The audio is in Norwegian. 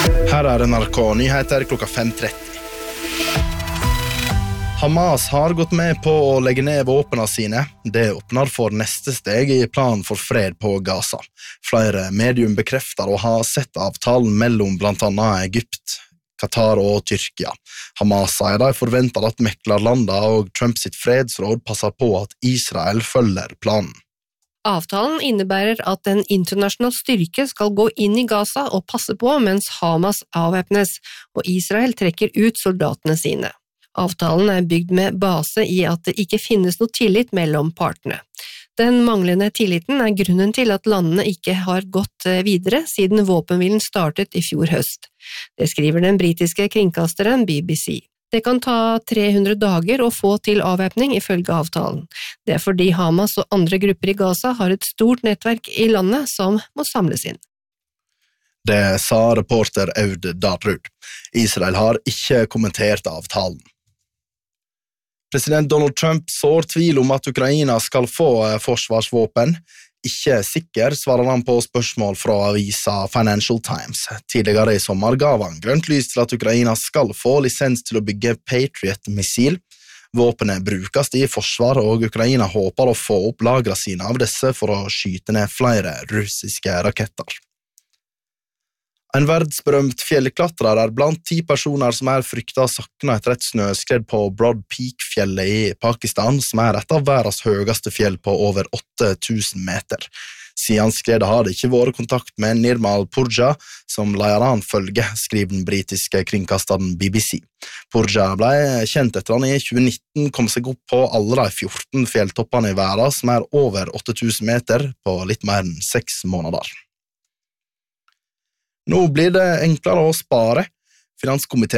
Her NRK Nyheter klokka 5:30. Hamas har gått med på å legge ned våpnene sine. Det åpner for neste steg i planen for fred på Gaza. Flere medium bekrefter å ha sett avtalen mellom blant annet Egypt, Qatar og Tyrkia. Hamas sier de forventer at meklerlanda og Trump sitt fredsråd passer på at Israel følger planen. Avtalen innebærer at en internasjonal styrke skal gå inn i Gaza og passe på mens Hamas avvæpnes, og Israel trekker ut soldatene sine. Avtalen er bygd med base i at det ikke finnes noe tillit mellom partene. Den manglende tilliten er grunnen til at landene ikke har gått videre siden våpenhvilen startet i fjor høst. Det skriver den britiske kringkasteren BBC. Det kan ta 300 dager å få til avvæpning ifølge avtalen. Det er fordi Hamas og andre grupper i Gaza har et stort nettverk i landet som må samles inn. Det sa reporter Aud Darrud. Israel har ikke kommentert avtalen. President Donald Trump sår tvil om at Ukraina skal få forsvarsvåpen. Ikke sikker, svarer han på spørsmål fra avisa Financial Times. Tidligere i sommer gav han grønt lys til at Ukraina skal få lisens til å bygge Patriot-missil. Våpenet brukes i forsvar, og Ukraina håper å få opp lagrene sine av disse for å skyte ned flere russiske raketter. En verdensberømt fjellklatrer er blant 10 personer som er fryktet sakna etter et snøskred på Broad Peak-fjellet i Pakistan, som er et av verdens høyeste fjell på over 8000 meter. Siden skredet har det ikke vært kontakt med Nirmal Purja, som leier an følge, skriver den britiske kringkasteren BBC. Purja ble kjent etter han i 2019 kom seg opp på alle de 14 fjelltoppene i verden, som er over 8000 meter på litt mer enn 6 måneder. Nå blir det enklere å spare. Finanskomiteen